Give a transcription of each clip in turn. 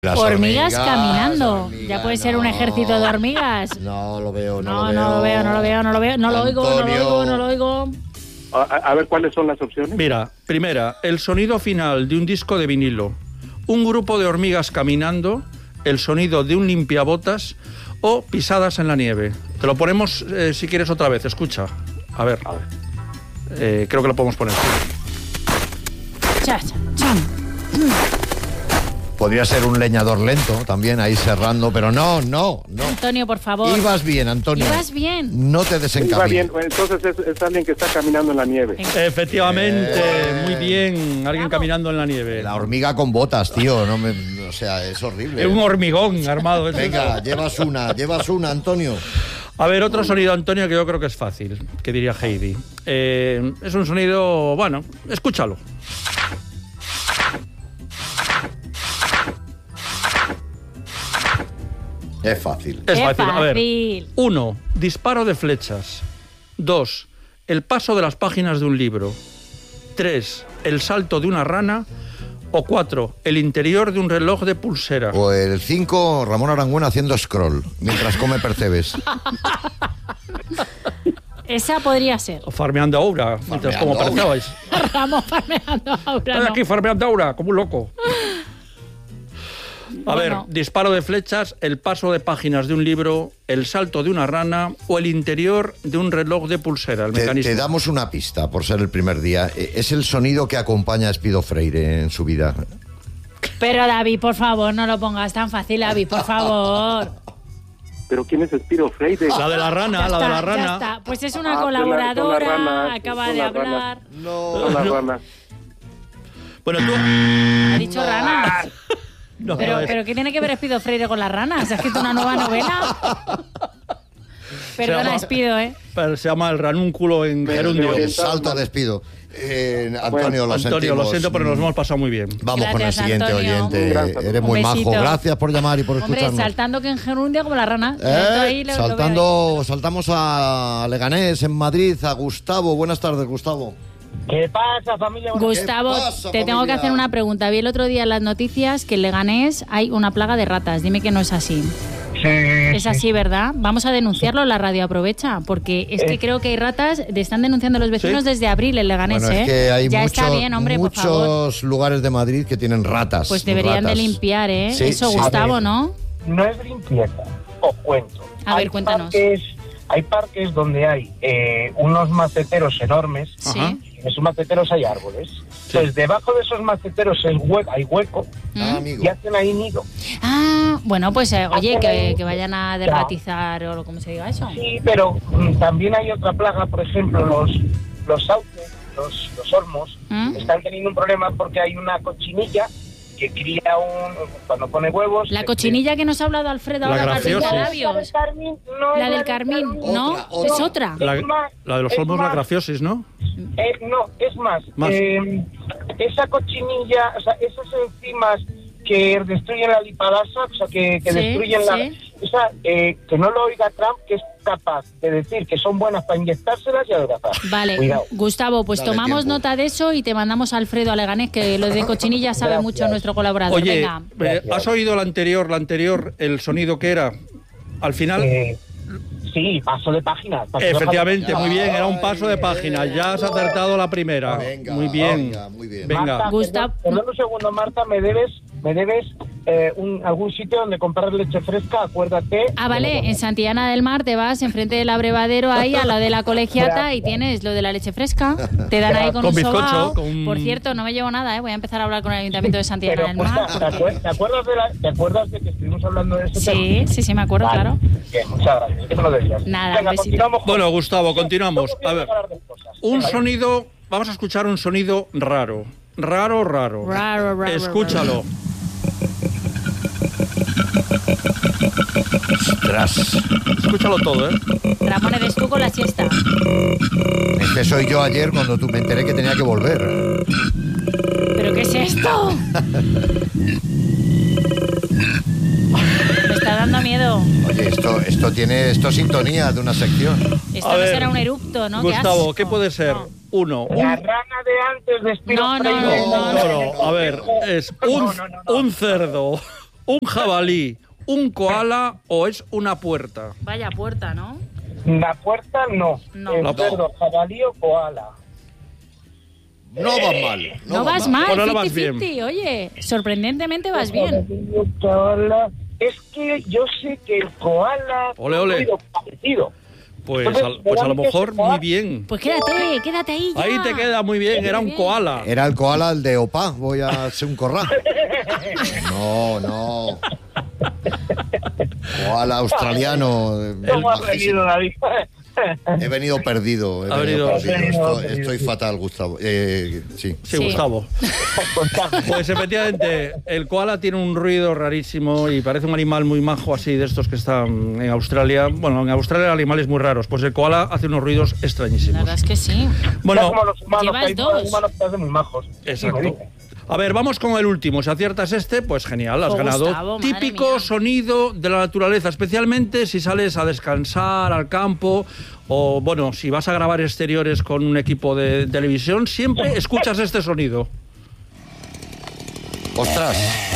Hormigas caminando. Hormigas, ya puede ser un ejército de hormigas. No lo veo, no lo oigo. A ver, ¿cuáles son las opciones? Mira, primera, el sonido final de un disco de vinilo, un grupo de hormigas caminando, el sonido de un limpiabotas o pisadas en la nieve. Te lo ponemos, si quieres, otra vez. Escucha. A ver. Creo que lo podemos poner. Podría ser un leñador lento también, ahí cerrando, pero no. Antonio, por favor. Ibas bien, Antonio. Ibas bien. No te desencamines. Iba bien, entonces es alguien que está caminando en la nieve. Efectivamente, muy bien. Alguien caminando en la nieve. La hormiga con botas, tío. O sea, es horrible. Es un hormigón armado. Venga, llevas una, Antonio. A ver, otro sonido, Antonio, que yo creo que es fácil, que diría Heidi. Es un sonido, bueno, escúchalo. Es fácil. Es fácil. A ver, 1, disparo de flechas. 2, el paso de las páginas de un libro. 3, el salto de una rana. O 4, el interior de un reloj de pulsera. O el 5, Ramón Arangüena haciendo scroll mientras come percebes. Esa podría ser. O farmeando aura, mientras como percebáis. Ramón farmeando aura. Estoy aquí farmeando aura, como un loco. A ver, disparo de flechas, el paso de páginas de un libro, el salto de una rana o el interior de un reloj de pulsera, el mecanismo. Te damos una pista por ser el primer día. Es el sonido que acompaña a Espido Freire en su vida. Pero David, por favor, no lo pongas tan fácil, David, por favor. ¿Pero quién es Espido Freire? La de la rana, ya la de la rana. Ya está. Pues es una colaboradora, rana, acaba de hablar. No, la rana. Bueno, tú... Ha dicho rana. No, pero ¿qué tiene que ver Espido Freire con las ranas? ¿Has escrito una nueva novela? Perdona, Espido, Pero se llama el ranúnculo en gerundio. El salto de Espido. Antonio, lo siento, pero nos hemos pasado muy bien. Vamos con el siguiente Antonio. oyente. Eres muy majo. Gracias por llamar y por escucharnos. Hombre, saltando que en gerundio como la rana. Saltamos a Leganés, en Madrid, a Gustavo. Buenas tardes, Gustavo. ¿Qué pasa, familia? Gustavo, te tengo que hacer una pregunta. Vi el otro día en las noticias que en Leganés hay una plaga de ratas. Dime que no es así. Sí, es así, ¿verdad? Vamos a denunciarlo, la radio aprovecha, porque es que creo que hay ratas, están denunciando los vecinos desde abril en Leganés, Bueno, es que hay está bien, hombre, por favor. Muchos lugares de Madrid que tienen ratas. Pues deberían de limpiar, Sí, eso, sí. Gustavo, ¿no? No es limpieza, os cuento. A ver, cuéntanos. Hay parques donde hay unos maceteros enormes. Sí. En esos maceteros hay árboles. Sí. Entonces, debajo de esos maceteros hay hueco y hacen ahí nido. Bueno, pues oye, que vayan a derratizar o como se diga eso. Sí, pero también hay otra plaga, por ejemplo, los sauces, los olmos, están teniendo un problema porque hay una cochinilla que cría cuando pone huevos. La cochinilla que nos ha hablado Alfredo ahora, la del carmín, ¿no? Es otra. La de los olmos, la grafiosis, ¿no? No, es más. Esa cochinilla, o sea, esas enzimas que destruyen la lipadasa, o sea, que destruyen la... Esa, que no lo oiga Trump, que es capaz de decir que son buenas para inyectárselas y adelgazar. Vale, cuidado. Gustavo, pues dale tomamos tiempo. Nota de eso y te mandamos a Alfredo a Leganés, que lo de cochinilla sabe mucho nuestro colaborador. Oye, venga. ¿Has oído la anterior, el sonido que era? Al final... Sí, paso de página. Efectivamente, muy bien, era un paso de página. Ya has acertado la primera. Venga, muy bien. Venga. Marta, Gustavo, perdón un segundo, Marta, me debes algún sitio donde comprar leche fresca, acuérdate. Vale, en Santillana del Mar te vas enfrente del abrevadero ahí a la de la colegiata y tienes lo de la leche fresca. Te dan ahí con un sobao. Por cierto, no me llevo nada, voy a empezar a hablar con el Ayuntamiento de Santillana del Mar. ¿Te acuerdas de que estuvimos hablando de eso? Sí, me acuerdo, claro. Bien, muchas gracias. ¿Qué me lo decías? Nada, venga, continuamos. Bueno, Gustavo, continuamos. A ver, un sonido, vamos a escuchar un sonido raro. Raro. Escúchalo. Ostras. Escúchalo todo, Ramón, eres tú con la siesta. Este soy yo ayer cuando me enteré que tenía que volver. ¿Pero qué es esto? Me está dando miedo. Oye, esto es sintonía de una sección. Esto no será un erupto, ¿no? Gustavo, ¿qué puede ser? La rana de antes de Espido Freire. No. A ver, es un cerdo, ¿Un jabalí, un koala o es una puerta? Vaya puerta, ¿no? La puerta no. No. Cerdo, jabalí o koala. No vas mal. No vas mal, Pues ahora vas 50-50, oye, sorprendentemente vas bien. Koala. Es que yo sé que el koala Ole, ole. tiene un ruido parecido. Pues Entonces, a lo mejor muy bien. Pues quédate ahí ya. Ahí te queda muy bien, era un koala. Era el koala el de Opa, voy a hacer un corral. No. Koala australiano. ¿Cómo has venido, David? He venido perdido. Estoy fatal, Gustavo. Sí. Sí, Gustavo. Pues efectivamente, el koala tiene un ruido rarísimo y parece un animal muy majo, así de estos que están en Australia. Bueno, en Australia hay animales muy raros. Pues el koala hace unos ruidos La extrañísimos. verdad es que sí. Bueno, como los humanos, llevas que hay dos. humanos que hacen muy majos. exacto. A ver, vamos con el último. Si aciertas este, pues genial, has ganado. Gustavo, madre Típico mía. sonido de la naturaleza, especialmente si sales a descansar al campo o, bueno, si vas a grabar exteriores con un equipo de televisión, siempre escuchas este sonido. Ostras.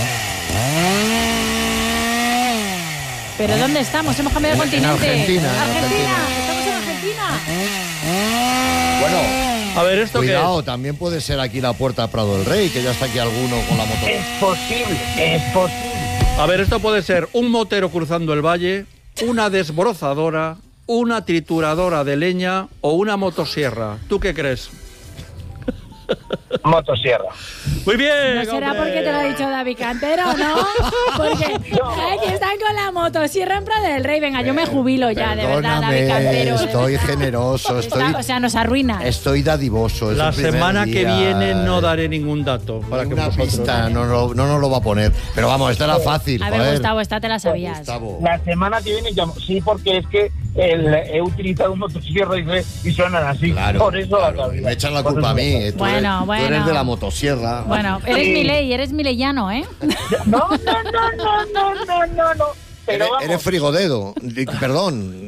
¿Pero dónde estamos? Hemos cambiado de continente. Argentina, en Argentina. Estamos en Argentina. Bueno. A ver, ¿esto Cuidado, qué es? también puede ser aquí la puerta Prado del Rey, que ya está aquí alguno con la moto. Es posible. A ver, esto puede ser un motero cruzando el valle, una desbrozadora, una trituradora de leña o una motosierra. ¿Tú qué crees? Motosierra. Muy bien. ¿No será hombre. porque te lo ha dicho David Cantero, no? Porque aquí están con la motosierra en Prado del Rey. Venga, yo me jubilo ya, de verdad, David Cantero. de Estoy verdad. generoso, O sea, nos arruina. estoy dadivoso. es La el primer semana que día. viene no daré ningún dato para que Una vosotros... pista, no nos lo va a poner. Pero vamos, esta era fácil. A ver, joder. Gustavo, esta te la sabías. Gustavo. La semana que viene llamo. Sí, porque es que he utilizado un motosierra y suenan así. Claro, Por eso claro, la sabía. me echan la Por culpa a eso mí. la sabía. Tú Bueno. eres de la motosierra. Bueno, eres Sí. Milei, eres mileyano, ¿eh? No. Pero vamos. Eres frigodedo. Perdón.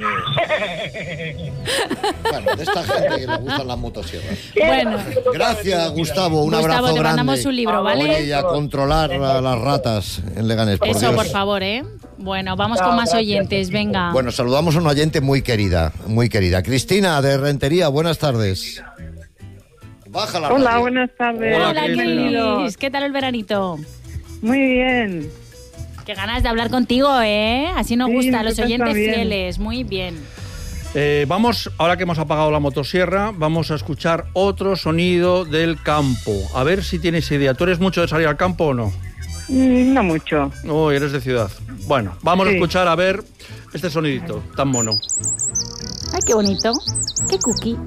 Bueno, de esta gente que le gustan las motosierras. Bueno. Gracias, Gustavo. Un Gustavo, abrazo te grande. mandamos un libro, ¿vale? Oye, y a controlar a las ratas en Leganés, por Eso, Dios. por favor, ¿eh? Bueno, vamos con más oyentes, venga. Bueno, saludamos a una oyente muy querida, muy querida. Cristina, de Rentería, buenas tardes. Baja la Hola, radio. buenas tardes. Hola, Hola, Cristina. Cris. ¿Qué tal el veranito? Muy bien. Qué ganas de hablar contigo, ¿eh? Así nos Sí, gusta, los nosotros oyentes también. fieles. Muy bien. Vamos, ahora que hemos apagado la motosierra, vamos a escuchar otro sonido del campo. A ver si tienes idea. ¿Tú eres mucho de salir al campo o no? No mucho. Uy, eres de ciudad. Bueno, vamos a Sí. escuchar a ver este sonidito tan mono. Ay, qué bonito. Qué cookie.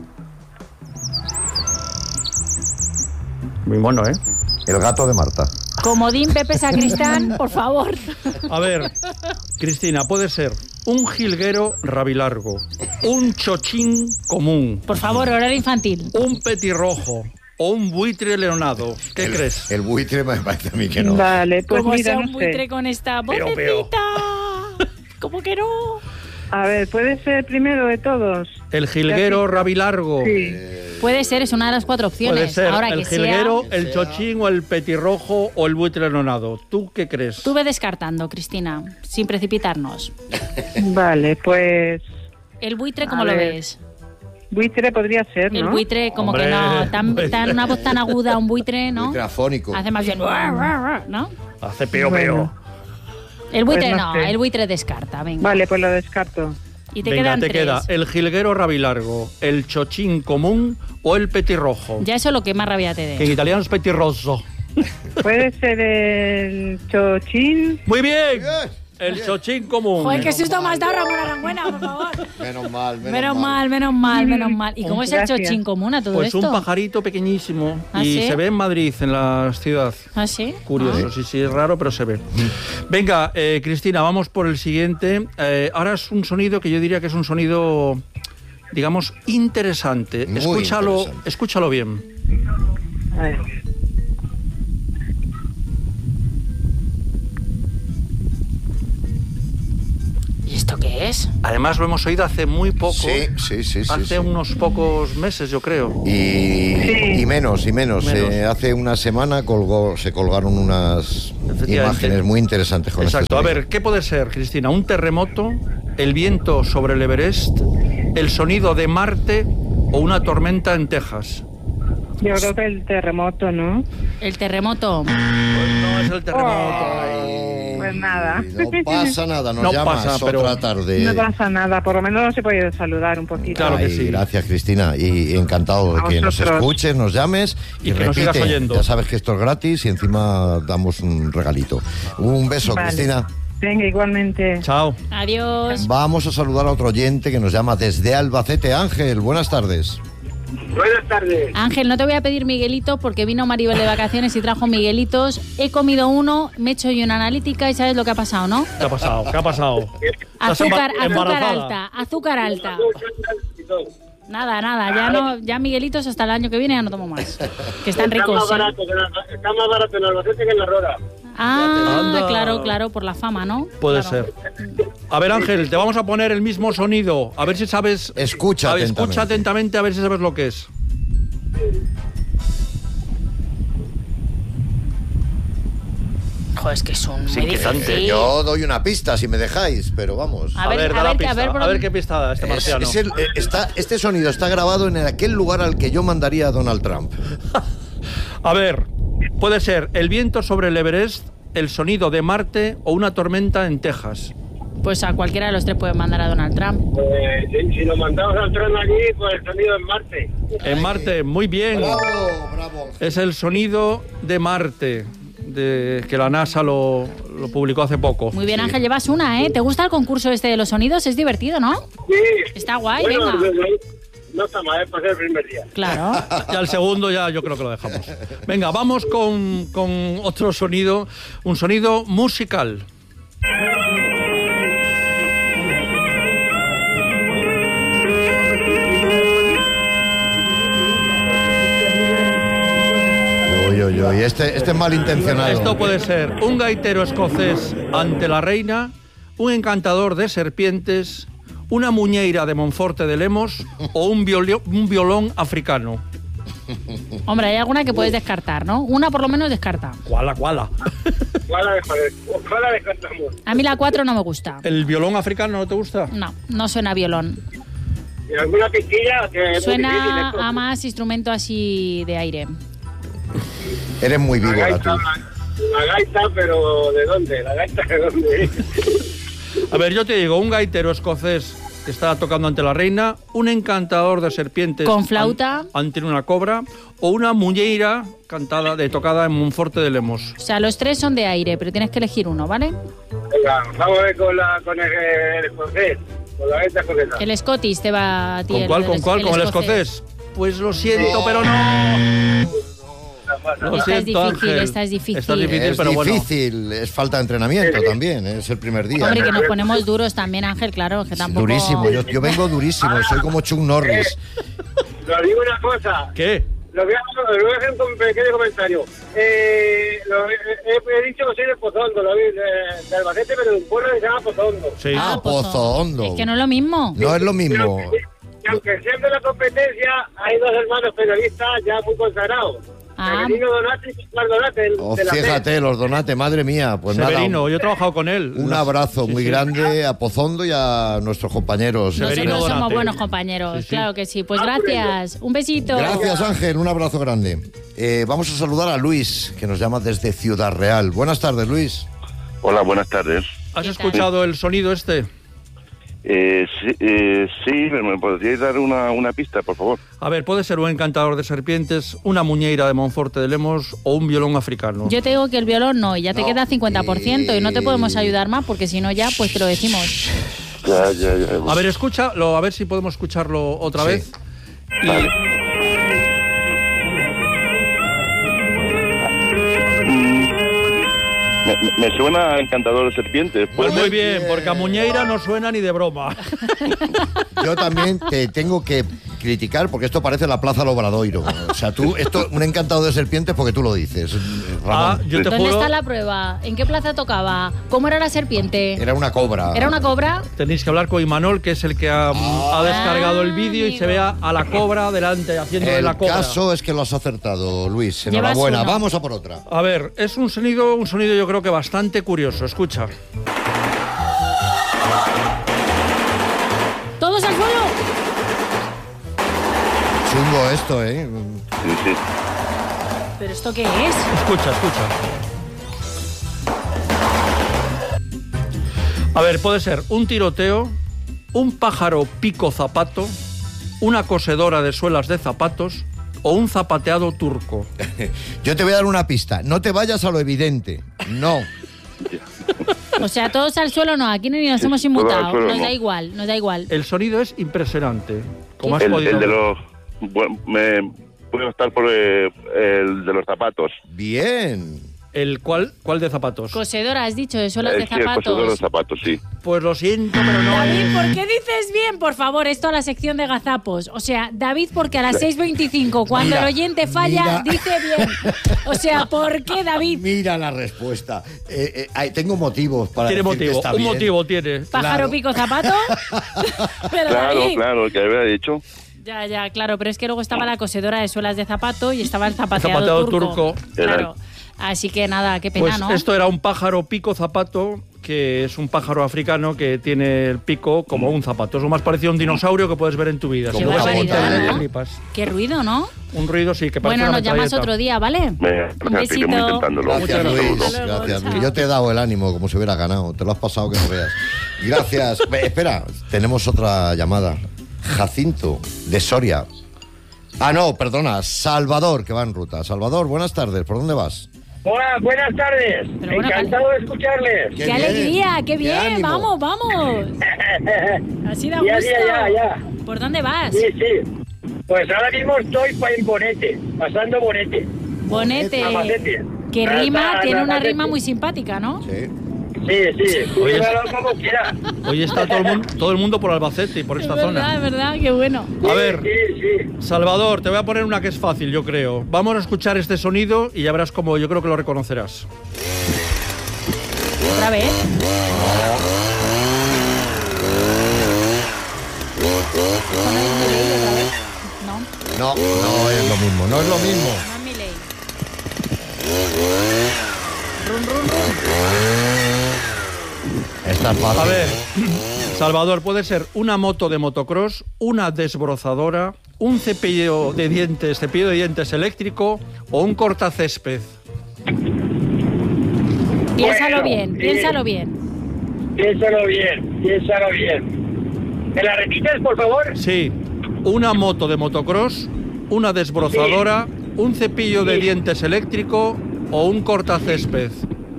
Muy mono, ¿eh? El gato de Marta. Comodín Pepe Sacristán, por favor. A ver, Cristina, puede ser un jilguero rabilargo, un chochín común, Por favor, horario infantil. un petirrojo o un buitre leonado. ¿Qué crees? El buitre me parece a mí que no. Vale, pues ¿Cómo mira, sea no un buitre sé. con esta Peo, vocecita? ¿Cómo que no? A ver, ¿puede ser primero de todos? El jilguero rabilargo. Sí. Puede ser, es una de las 4 opciones. Puede ser Ahora el que jilguero, sea, el chochín o el petirrojo o el buitre leonado. ¿Tú qué crees? tú ve descartando, Cristina, sin precipitarnos. Vale, pues ¿El buitre cómo A lo ver. ves? buitre podría ser, ¿no? El buitre, como Hombre, que no, tan una voz tan aguda, un buitre, ¿no? Buitre afónico. Hace más bien, ¿no? Hace peo, Bueno. El buitre Pues no, no sé. el buitre descarta, venga. Vale, pues lo descarto. Y te Venga, quedan te 3. queda el jilguero rabilargo, el chochín común o el petirrojo. Ya eso es lo que más rabia te Que en dé. italiano es petirroso. Puede ser el chochín. Muy bien. Bien. El chochín común. Joder, qué susto me has dado, Ramón Arangüena, por favor. Menos mal, Menos mal. ¿Y cómo es el Gracias. chochín común a todo Pues esto? un pajarito pequeñísimo. ¿Ah, y sí? se ve en Madrid, en la ciudad. ¿Ah, sí? Curioso, sí, es raro, pero se ve. Venga, Cristina, vamos por el siguiente. Ahora es un sonido que yo diría que es un sonido, digamos, interesante. Muy Escúchalo, interesante. escúchalo bien. A ver. ¿Y ¿Esto qué es? Además lo hemos oído hace muy poco. Sí. Hace unos pocos meses, yo creo. Y menos. Hace una semana se colgaron unas imágenes muy interesantes con Exacto. este A sonido. ver, ¿qué puede ser, Cristina? ¿Un terremoto, el viento sobre el Everest, el sonido de Marte o una tormenta en Texas? Yo creo que el terremoto, ¿no? El terremoto. Pues no es el terremoto. Pues nada. No pasa nada, nos No llamas pasa, pero otra tarde. No pasa nada, por lo menos se puede saludar un poquito. Claro que sí. Gracias, Cristina, y encantado de A que nos vosotros. escuches, nos llames Y que nos sigas oyendo. Ya sabes que esto es gratis y encima damos un regalito. Un beso, Vale. Cristina. Venga, igualmente. Chao. Adiós. Vamos a saludar a otro oyente que nos llama desde Albacete. Ángel, buenas tardes. Buenas tardes. Ángel, no te voy a pedir Miguelito porque vino Maribel de vacaciones y trajo Miguelitos. He comido uno, me he hecho yo una analítica y sabes lo que ha pasado, ¿no? ¿Qué ha pasado? ¿Estás Azúcar embarazada? azúcar alta. Nada, ya Miguelitos hasta el año que viene ya no tomo más. Que están ricos. Está más barato en Albacete que en La Roda. Ah, claro, por la fama, ¿no? Puede Claro. ser. A ver, Ángel, te vamos a poner el mismo sonido. A ver si sabes... Escucha Escucha atentamente a ver si sabes lo que es. Joder, es que es un Sí, muy que difícil. Yo doy una pista si me dejáis, pero vamos. A ver, da la pista. por A ver dónde- qué pista da este marciano. Este sonido está grabado en aquel lugar al que yo mandaría a Donald Trump. A ver, puede ser el viento sobre el Everest, el sonido de Marte o una tormenta en Texas. Pues a cualquiera de los tres pueden mandar a Donald Trump. Si lo mandamos al trono allí, pues el sonido en Marte. En Marte, muy bien. Bravo. Es el sonido de Marte, que la NASA lo publicó hace poco. Muy bien, Ángel, llevas una, ¿eh? ¿Te gusta el concurso este de los sonidos? Es divertido, ¿no? Sí. Está guay, Bueno, venga. no está mal, para ser el primer día. Claro. Ya el segundo ya yo creo que lo dejamos. Venga, vamos con otro sonido, un sonido musical. Uy, este es malintencionado. Esto puede ser un gaitero escocés ante la reina, un encantador de serpientes, una muñeira de Monforte de Lemos o un violón africano. Hombre, hay alguna que puedes descartar, ¿no? Una por lo menos descarta. ¿Cuál? ¿Cuál la descartamos? A mí la 4 no me gusta. ¿El violón africano no te gusta? No suena a violón. ¿Y alguna pistilla? Que es muy difícil Suena esto. a más instrumento así de aire. Eres muy víbora tú. La gaita, pero ¿de dónde? ¿La gaita de dónde? A ver, yo te digo, un gaitero escocés que está tocando ante la reina, un encantador de serpientes Con flauta. ante una cobra o una muñeira tocada en Monforte de Lemos. O sea, los tres son de aire, pero tienes que elegir uno, ¿vale? Venga, vamos a ver con el escocés. Con la gaita escocesa. El Scottish te va a ti. ¿Con cuál? ¿Con el escocés? Pues lo siento, pero no. Lo Esta es siento, difícil, Ángel. esta es difícil. Esta es difícil, Es pero bueno. difícil, es falta de entrenamiento también, es el primer día. Hombre, que nos ponemos duros también, Ángel, claro, que tampoco... Durísimo, yo vengo durísimo, soy como Chuck Norris. Lo digo una cosa. ¿Qué? Lo voy a hacer un pequeño comentario. He dicho que soy de Pozondo, de Albacete, pero de un pueblo que se llama Pozondo. Sí. Pozo Hondo. Es que no es lo mismo. No es lo mismo. Y aunque siempre la competencia, hay dos hermanos periodistas ya muy consagrados. Ah. Severino Donate y Pascual Donate. De la Fíjate, los Donate, madre mía. Pues Severino, nada, yo he trabajado con él. un abrazo Sí, muy sí. grande a Pozondo y a nuestros compañeros. Severino Nosotros somos Donate. buenos compañeros, Sí, sí. claro que sí. Pues gracias, un besito. Gracias, Ángel, un abrazo grande. Vamos a saludar a Luis, que nos llama desde Ciudad Real. Buenas tardes, Luis. Hola, buenas tardes. ¿Has ¿Qué tal? escuchado el sonido este? Sí, ¿me podríais dar una pista, por favor? A ver, puede ser un encantador de serpientes, una muñeira de Monforte de Lemos o un violón africano. Yo te digo que el violón no, y ya te No. queda 50% y no te podemos ayudar más porque si no ya, pues te lo decimos. Ya. A ver, escúchalo, a ver si podemos escucharlo otra Sí. vez. Y- Vale. Me suena a encantador de serpientes. Pues Muy muy bien, bien. porque a muñeira no suena ni de broma. Yo también te tengo que criticar, porque esto parece la Plaza del Obradoiro. O sea, un encantado de serpientes porque tú lo dices, Ramón. ¿Dónde está la prueba? ¿En qué plaza tocaba? ¿Cómo era la serpiente? Era una cobra. ¿Era una cobra? Tenéis que hablar con Imanol, que es el que ha descargado el vídeo, y se ve a la cobra delante haciendo de la cobra. El caso es que lo has acertado, Luis. Enhorabuena. Vamos a por otra. A ver, es un sonido yo creo que bastante curioso. Escucha. ¡Todos al suelo! Chungo esto, ¿eh? Sí. ¿Pero esto qué es? Escucha. A ver, puede ser un tiroteo, un pájaro pico zapato, una cosedora de suelas de zapatos o un zapateado turco. Yo te voy a dar una pista. No te vayas a lo evidente. No. O sea, todos al suelo no. Aquí ni nos hemos inmutado. Nos da igual. El sonido es impresionante. Como has podido ver. Puedo estar por el de los zapatos. Bien. ¿Cuál de zapatos? Cosedora, has dicho, de suelas de zapatos. Sí, cosedora de zapatos, sí. Pues lo siento, pero no. David, ¿por qué dices bien? Por favor, esto a la sección de gazapos. O sea, David, porque a las 6:25, cuando el oyente falla, dice bien. O sea, ¿por qué, David? Mira la respuesta. Tengo motivos para decir que está bien. Un motivo tiene. ¿Pájaro pico zapato? Pero claro, que había dicho. Ya, claro, pero es que luego estaba la cosedora de suelas de zapato y estaba el zapateado turco. Claro. Así que nada, qué pena, pues ¿no? Esto era un pájaro pico zapato, que es un pájaro africano que tiene el pico como un zapato. Es lo más parecido a un dinosaurio que puedes ver en tu vida. Qué barbaridad, ¿no? Qué ruido, ¿no? Un ruido, sí, que parece Bueno, nos llamas otro día, ¿vale? Un besito. Gracias, Luis. Yo te he dado el ánimo como si hubiera ganado. Te lo has pasado que no veas. Gracias. Espera, tenemos otra llamada. Jacinto, de Soria. No, perdona, Salvador, que va en ruta. Salvador, buenas tardes. ¿Por dónde vas? Hola, buenas tardes. Encantado de escucharles. ¡Qué alegría! ¡Qué bien! ¡Vamos! Así da gusto. Ya. ¿Por dónde vas? Sí. Pues ahora mismo estoy en Bonete, pasando Bonete. Bonete. Que rima, tiene una rima muy simpática, ¿no? Sí. Como quiera. Hoy está todo el mundo por Albacete y por esta zona. Es verdad, qué bueno. A ver, Salvador, te voy a poner una que es fácil, yo creo. Vamos a escuchar este sonido y ya verás cómo yo creo que lo reconocerás. ¿Otra vez? No es lo mismo. No es Milei. Run. Está fácil. A ver, Salvador, puede ser una moto de motocross, una desbrozadora, un cepillo de dientes eléctrico o un cortacésped. Piénsalo bien. ¿Me la repites, por favor? Sí, una moto de motocross, una desbrozadora, un cepillo de dientes eléctrico o un cortacésped.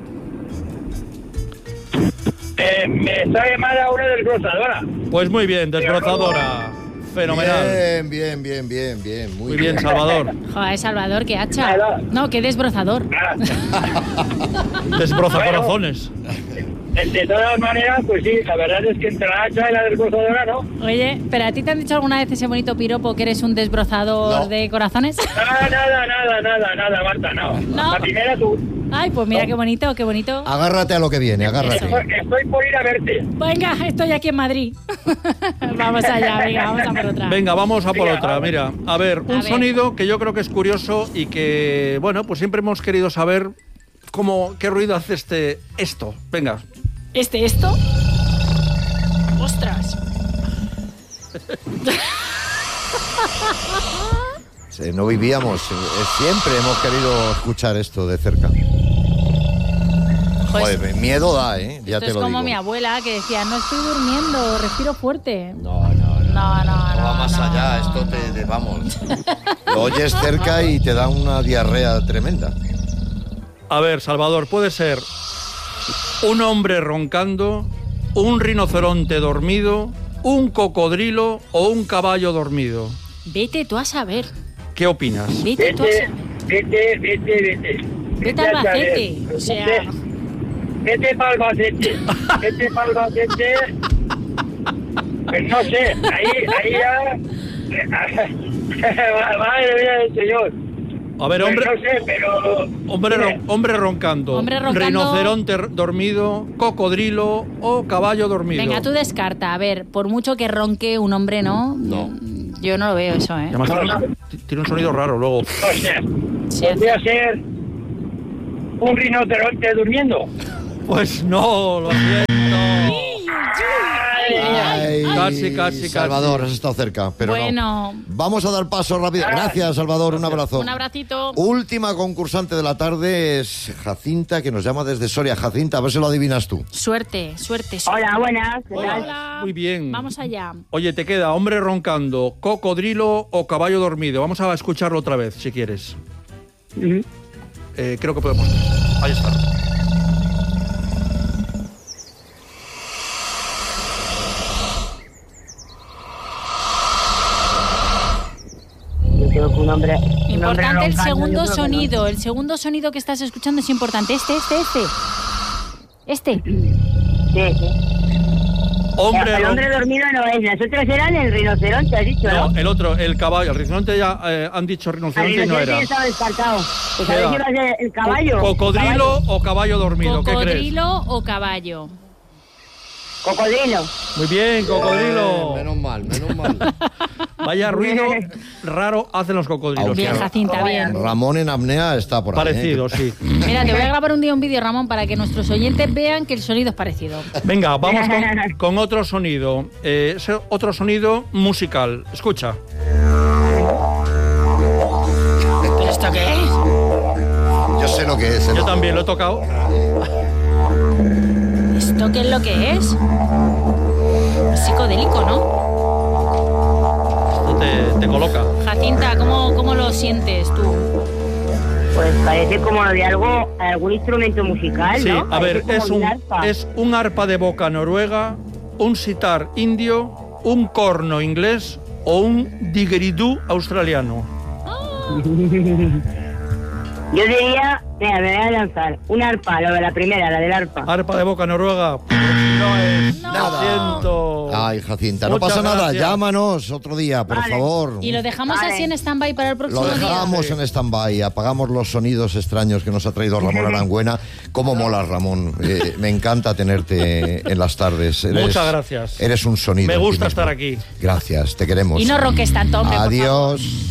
Me sale mal a una desbrozadora. Pues muy bien, desbrozadora. Fenomenal. Bien. Muy bien, Salvador. Joder, Salvador, qué hacha. No, qué desbrozador. Desbroza corazones. De todas maneras, pues sí, la verdad es que entre la hacha y la desbrozadora, ¿no? Oye, ¿pero a ti te han dicho alguna vez ese bonito piropo que eres un desbrozador de corazones? Nada, Marta, no. La primera tú. Ay, pues mira, qué bonito. Agárrate a lo que viene, agárrate. Estoy por ir a verte. Venga, estoy aquí en Madrid. Vamos allá, venga, vamos a por otra. Venga, vamos a por otra, mira. A ver, un sonido que yo creo que es curioso y que, bueno, pues siempre hemos querido saber qué ruido hace esto. Venga. ¿Esto? ¡Ostras! No vivíamos, siempre hemos querido escuchar esto de cerca. Joder, miedo da, ¿eh? Ya te lo digo. Es como mi abuela que decía, no estoy durmiendo, respiro fuerte. No va más allá, esto vamos. Lo oyes cerca y te da una diarrea tremenda. A ver, Salvador, puede ser un hombre roncando, un rinoceronte dormido, un cocodrilo o un caballo dormido. Vete tú a saber. ¿Qué opinas? Vete tú a saber. Vete. Vete al Albacete. O sea... Vete para Albacete. Pues no sé, ahí ya... Madre mía del señor. A ver, hombre. Pues no sé, pero. Hombre roncando. Hombre roncando. Rinoceronte dormido, cocodrilo o caballo dormido. Venga, tú descarta. A ver, por mucho que ronque un hombre, ¿no? No. Yo no lo veo eso, ¿eh? Además, tiene un sonido raro luego. O sea, podría ser un rinoceronte durmiendo. Pues no, lo siento. Casi. Salvador, has estado cerca, pero bueno. no. Vamos a dar paso rápido. Gracias, Salvador, un abrazo. Un abracito. Última concursante de la tarde es Jacinta, que nos llama desde Soria. Jacinta, a ver si lo adivinas tú. Suerte. Hola, buenas. Hola. Muy bien. Vamos allá. Oye, te queda hombre roncando, cocodrilo o caballo dormido. Vamos a escucharlo otra vez, si quieres. Creo que podemos. Ahí está. Importante el segundo sonido. El segundo sonido que estás escuchando es importante. Este. Hombre el hombre dormido no es. Las otras eran el rinoceronte, has dicho, ¿no? No, el otro, el caballo. El rinoceronte ya han dicho rinoceronte y no era. El rinoceronte estaba descartado. Pues a ver si va a ser el caballo. ¿Cocodrilo o caballo dormido? ¿Qué crees? ¿Cocodrilo o caballo? Cocodrilo. Muy bien, cocodrilo. Menos mal. Vaya ruido raro hacen los cocodrilos. Bien, Jacinta, bien. Ramón en apnea está por ahí. Parecido, sí. Mira, te voy a grabar un día un vídeo, Ramón, para que nuestros oyentes vean que el sonido es parecido. Venga, vamos con otro sonido. Otro sonido musical. Escucha. ¿Pero esto qué es? Yo sé lo que es. Yo también lo he tocado. ¿Esto qué es lo que es? Es psicodélico, ¿no? Esto te coloca. Jacinta, ¿cómo lo sientes tú? Pues parece como de algún instrumento musical, Sí, ¿no? a ver, Parece es un arpa de boca noruega, un sitar indio, un corno inglés o un didgeridoo australiano. Yo diría, mira, me voy a lanzar un arpa, lo de la primera, la del arpa. Arpa de boca noruega. No es. No. Lo siento. Ay, Jacinta, no Muchas pasa nada. gracias. Llámanos otro día, por favor. Y lo dejamos así en stand-by para el próximo Lo día. dejamos en stand-by, apagamos los sonidos extraños que nos ha traído Ramón Arangüena. ¿Cómo molas, Ramón? Me encanta tenerte en las tardes. Muchas gracias. Eres un sonido. Me gusta en ti mismo. estar aquí. Gracias, te queremos. Y no ronques tanto, hombre, por favor. Adiós.